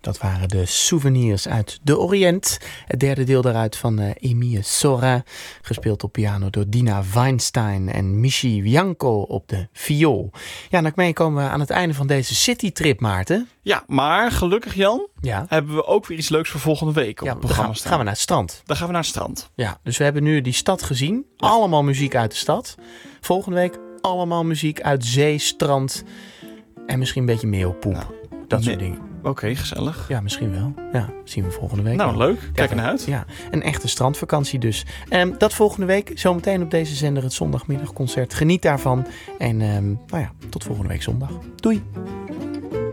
Dat waren de souvenirs uit de Orient. Het derde deel daaruit van Émile Saurin. Gespeeld op piano door Dina Weinstein en Michi Bianco op de viool. Ja, daarmee komen we aan het einde van deze citytrip, Maarten. Ja, maar gelukkig Jan, Ja. hebben we ook weer iets leuks voor volgende week op het programma staan. Gaan we naar het strand. Dan gaan we naar het strand. Ja, dus we hebben nu die stad gezien. Allemaal muziek uit de stad. Volgende week allemaal muziek uit zee, strand en misschien een beetje meeuwpoep. Dat soort dingen. Oké, gezellig. Ja, misschien wel. Ja, zien we volgende week. Nou, wel. leuk. Kijk er naar uit. Ja, een echte strandvakantie dus. Dat volgende week. Zometeen op deze zender het zondagmiddagconcert. Geniet daarvan. En tot volgende week zondag. Doei.